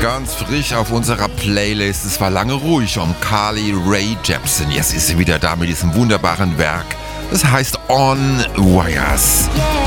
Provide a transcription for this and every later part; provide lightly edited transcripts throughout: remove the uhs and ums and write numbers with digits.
Ganz frisch auf unserer Playlist. Es war lange ruhig um Carly Rae Jepsen. Jetzt ist sie wieder da mit diesem wunderbaren Werk. Das heißt On Wires.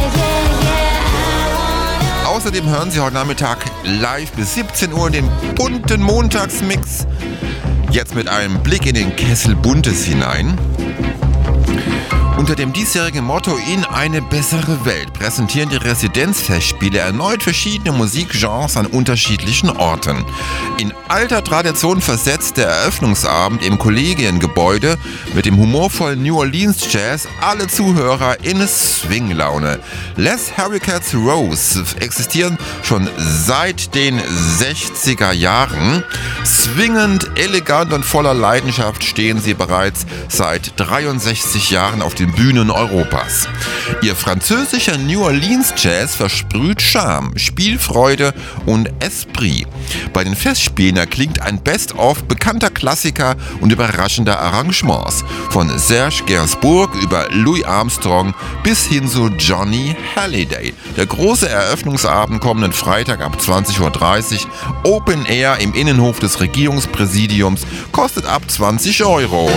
Außerdem hören Sie heute Nachmittag live bis 17 Uhr den bunten Montagsmix. Jetzt mit einem Blick in den Kessel Buntes hinein. Unter dem diesjährigen Motto In eine bessere Welt präsentieren die Residenzfestspiele erneut verschiedene Musikgenres an unterschiedlichen Orten. In alter Tradition versetzt der Eröffnungsabend im Kollegiengebäude mit dem humorvollen New Orleans Jazz alle Zuhörer in Swing-Laune. Les Hurricanes Rose existieren schon seit den 60er Jahren. Swingend, elegant und voller Leidenschaft stehen sie bereits seit 63 Jahren auf den Bühnen Europas. Ihr französischer New Orleans Jazz versprüht Charme, Spielfreude und Esprit. Bei den Festspielen erklingt ein Best-of bekannter Klassiker und überraschender Arrangements. Von Serge Gainsbourg über Louis Armstrong bis hin zu Johnny Hallyday. Der große Eröffnungsabend kommenden Freitag ab 20.30 Uhr, Open Air im Innenhof des Regierungspräsidiums, kostet ab 20 Euro.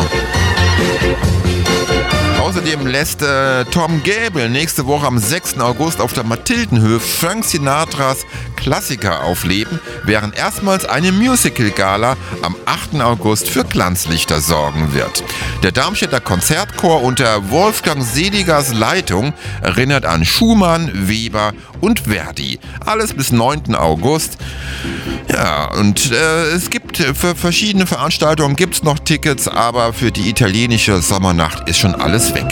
Außerdem lässt Tom Gable nächste Woche am 6. August auf der Mathildenhöhe Frank Sinatras Klassiker aufleben, während erstmals eine Musical-Gala am 8. August für Glanzlichter sorgen wird. Der Darmstädter Konzertchor unter Wolfgang Seligers Leitung erinnert an Schumann, Weber und Verdi. Alles bis 9. August. Ja, und es gibt für verschiedene Veranstaltungen gibt's noch Tickets, aber für die italienische Sommernacht ist schon alles weg.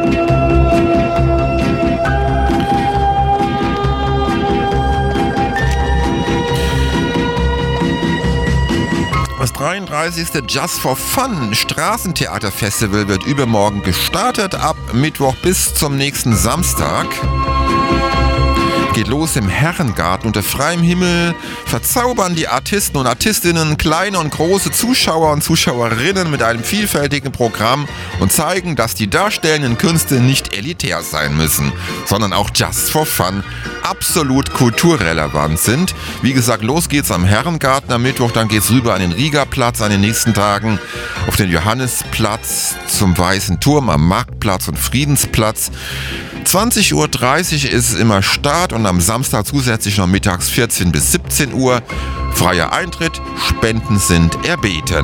Das 33. Just for Fun Straßentheaterfestival wird übermorgen gestartet, ab Mittwoch bis zum nächsten Samstag. Geht los im Herrengarten unter freiem Himmel, verzaubern die Artisten und Artistinnen kleine und große Zuschauer und Zuschauerinnen mit einem vielfältigen Programm und zeigen, dass die darstellenden Künste nicht elitär sein müssen, sondern auch just for fun absolut kulturrelevant sind. Wie gesagt, los geht's am Herrengarten am Mittwoch, dann geht's rüber an den Riegerplatz an den nächsten Tagen, auf den Johannisplatz, zum Weißen Turm, am Marktplatz und Friedensplatz. 20.30 Uhr ist immer Start und am Samstag zusätzlich noch mittags 14 bis 17 Uhr. Freier Eintritt, Spenden sind erbeten.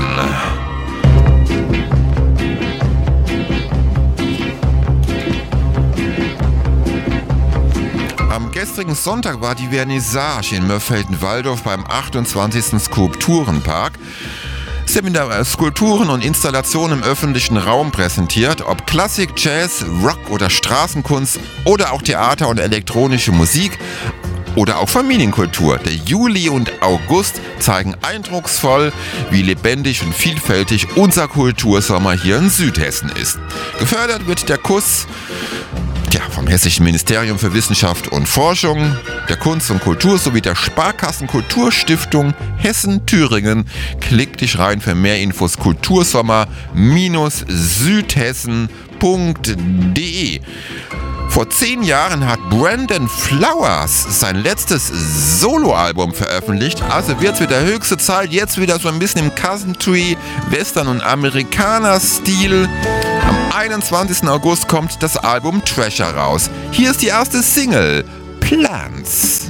Am gestrigen Sonntag war die Vernissage in Mörfelden-Walldorf beim 28. Skulpturenpark. Es werden Skulpturen und Installationen im öffentlichen Raum präsentiert, ob Klassik, Jazz, Rock oder Straßenkunst oder auch Theater und elektronische Musik oder auch Familienkultur. Der Juli und August zeigen eindrucksvoll, wie lebendig und vielfältig unser Kultursommer hier in Südhessen ist. Gefördert wird der KUS vom Hessischen Ministerium für Wissenschaft und Forschung, der Kunst und Kultur sowie der Sparkassen Kulturstiftung Hessen-Thüringen. Klick dich rein für mehr Infos kultursommer-südhessen.de. Vor 10 Jahren hat Brandon Flowers sein letztes Soloalbum veröffentlicht, also wird es wieder höchste Zeit, jetzt wieder so ein bisschen im Country, Western und Amerikaner-Stil. Am 21. August kommt das Album Treasure raus. Hier ist die erste Single, Plants.